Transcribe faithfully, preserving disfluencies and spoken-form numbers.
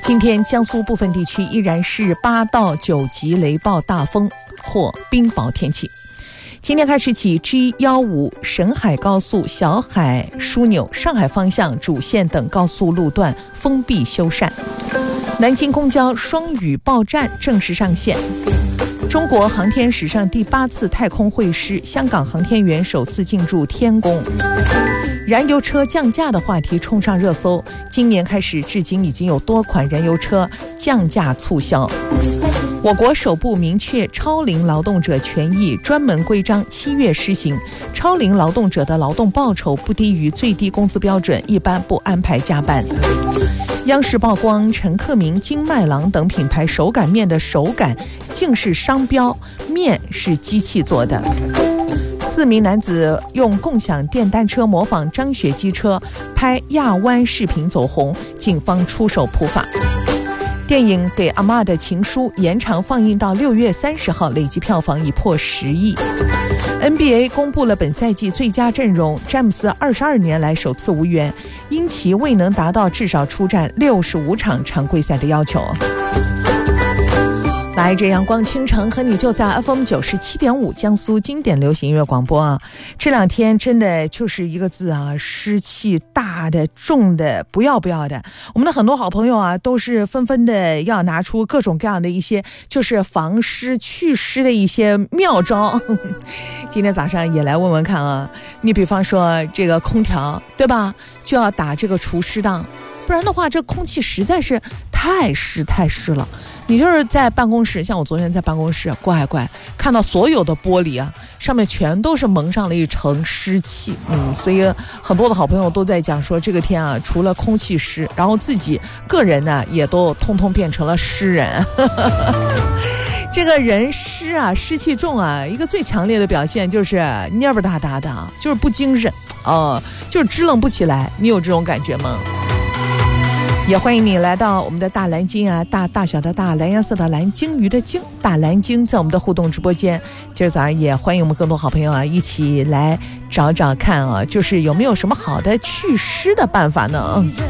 今天江苏部分地区依然是八到九级雷暴大风或冰雹天气。今天开始起 G 一五 沈海高速小海枢纽上海方向主线等高速路段封闭修缮。南京公交双语报站正式上线。中国航天史上第八次太空会师，香港航天员首次进驻天宫。燃油车降价的话题冲上热搜，今年开始至今已经有多款燃油车降价促销。我国首部明确超龄劳动者权益专门规章七月施行，超龄劳动者的劳动报酬不低于最低工资标准，一般不安排加班。央视曝光陈克明、金麦郎等品牌手擀面的手擀竟是商标，面是机器做的。四名男子用共享电单车模仿张雪机车拍亚湾视频走红，警方出手普法。电影《给阿嬷的情书》延长放映到六月三十号，累计票房已破十亿。N B A 公布了本赛季最佳阵容，詹姆斯二十二年来首次无缘，因其未能达到至少出战六十五场常规赛的要求。来自阳光倾城，和你就在 F M 九十七点五江苏经典流行音乐广播啊。这两天真的就是一个字啊，湿气大的重的不要不要的。我们的很多好朋友啊都是纷纷的要拿出各种各样的一些就是防湿祛湿的一些妙招。今天早上也来问问看啊，你比方说这个空调对吧，就要打这个除湿档，不然的话这空气实在是太湿太湿了。你就是在办公室，像我昨天在办公室乖乖看到所有的玻璃啊上面全都是蒙上了一层湿气，嗯，所以很多的好朋友都在讲说这个天啊，除了空气湿，然后自己个人呢也都通通变成了湿人。这个人湿啊，湿气重啊，一个最强烈的表现就是蔫不哒哒的，就是不精神，呃，就是支棱不起来。你有这种感觉吗？也欢迎你来到我们的大蓝鲸啊，大大小的大，蓝颜色的蓝，鲸鱼的鲸，大蓝鲸在我们的互动直播间。今儿早上也欢迎我们更多好朋友啊，一起来找找看啊，就是有没有什么好的祛湿的办法呢？